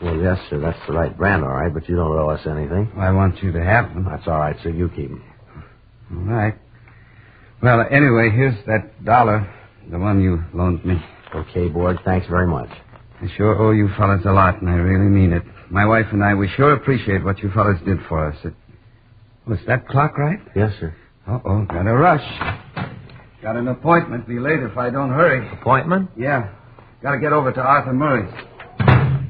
Well, yes, sir. That's the right brand, all right, but you don't owe us anything. Well, I want you to have them. That's all right, sir. You keep them. All right. Well, anyway, here's that $1, the one you loaned me. Okay, Board. Thanks very much. I sure owe you fellas a lot, and I really mean it. My wife and I, we sure appreciate what you fellas did for us. Was that clock right? Yes, sir. Uh-oh, gotta rush. Got an appointment. Be late if I don't hurry. Appointment? Yeah. Gotta get over to Arthur Murray's.